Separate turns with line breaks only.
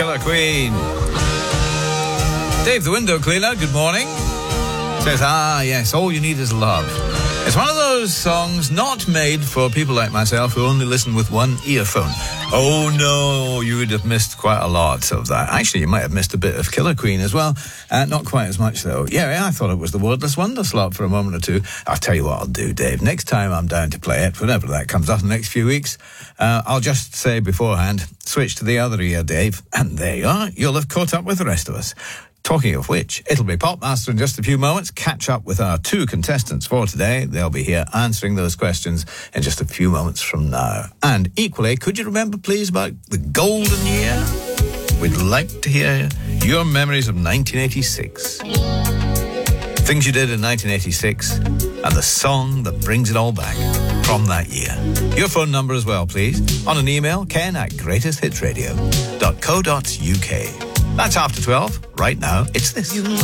Killer Queen. Dave the window cleaner, good morning. Says, yes, all you need is love. It's one of those songs not made for people like myself who only listen with one earphone. Oh no, you would have missed quite a lot of that. Actually, you might have missed a bit of Killer Queen as well. Not quite as much though. Yeah, I thought it was the Wordless Wonder slot for a moment or two. I'll tell you what I'll do, Dave. Next time I'm down to play it, whenever that comes up in the next few weeks, I'll just say beforehand, switch to the other ear, Dave. And there you are. You'll have caught up with the rest of us. Talking of which, it'll be Popmaster in just a few moments. Catch up with our two contestants for today. They'll be here answering those questions in just a few moments from now. And equally, could you remember, please, about the golden year? We'd like to hear your memories of 1986. Things you did in 1986 and the song that brings it all back from that year. Your phone number as well, please. On an email, ken@greatesthitsradio.co.uk. That's after 12. Right now, it's this.